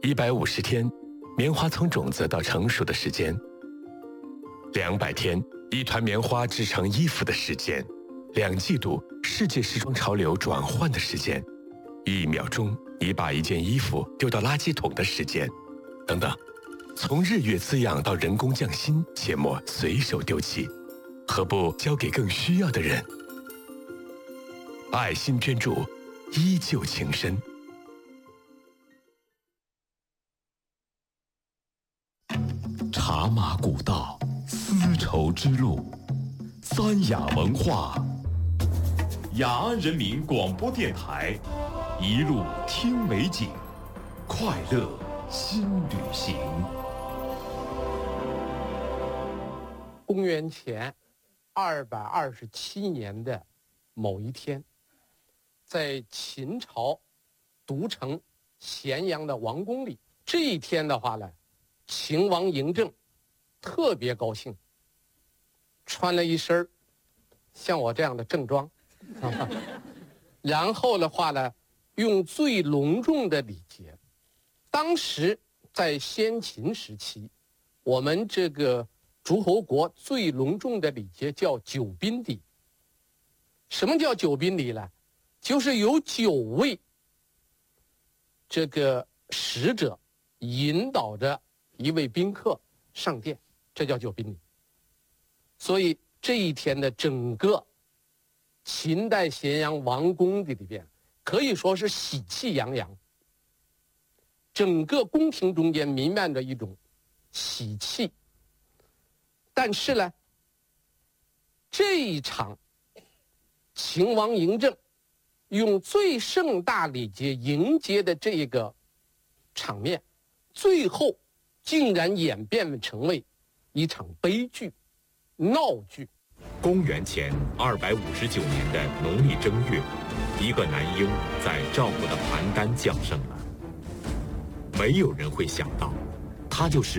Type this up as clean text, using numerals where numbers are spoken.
150天，棉花从种子到成熟的时间；200天，一团棉花织成衣服的时间；2季度，世界时装潮流转换的时间；1秒钟，你把一件衣服丢到垃圾桶的时间，等等。从日月滋养到人工匠心，切莫随手丢弃，何不交给更需要的人？爱心捐助，依旧情深。 茶马古道，丝绸之路，三雅文化，雅安人民广播电台，一路听美景，快乐新旅行。 公元前227年的某一天，在秦朝都城咸阳的王宫里，这一天的话呢，秦王嬴政特别高兴，穿了一身像我这样的正装，然后的话呢，用最隆重的礼节。当时在先秦时期，我们这个诸侯国最隆重的礼节叫九宾礼。什么叫九宾礼呢？就是有9位这个使者引导着一位宾客上殿，这叫九宾礼。所以这一天的整个秦代咸阳王宫的里边，可以说是喜气洋洋，整个宫廷中间弥漫着一种喜气。但是呢，这一场秦王嬴政用最盛大礼节迎接的这个场面，最后竟然演变成为一场悲剧、闹剧。 公元前259年的农历正月，一个男婴在赵国的邯郸降生了。没有人会想到，他就是